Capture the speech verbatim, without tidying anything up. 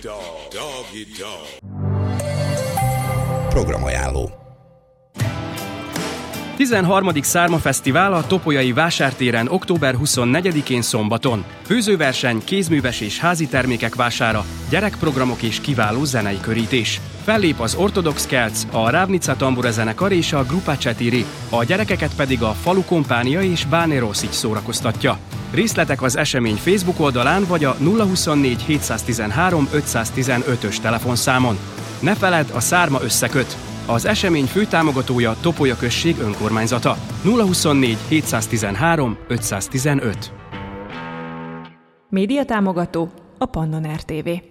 Dog, doggy dog. Programajánló. tizenharmadik Szárma Fesztivál a Topolyai Vásártéren október huszonnegyedikén szombaton. Főzőverseny, kézműves és házi termékek vására, gyerekprogramok és kiváló zenei körítés. Fellép az Ortodox Kelc, a Rávnica Tamburazenekar és a Grupa Csetiri, a gyerekeket pedig a Falu Kompánia és Báné Roszics szórakoztatja. Részletek az esemény Facebook oldalán vagy a nulla huszonnégy hétszáztizenhárom ötszáztizenötös telefonszámon. Ne feledd, a Szárma összeköt! Az esemény főtámogatója Topolya község önkormányzata. nulla huszonnégy hétszáztizenhárom ötszáztizenöt. Média támogató a Pannon er té vé.